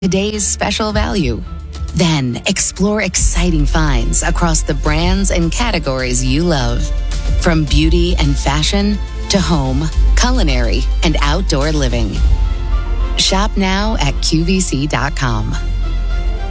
today's special value. Then explore exciting finds across the brands and categories you love. From beauty and fashion to home, culinary, and outdoor living. Shop now at QVC.com.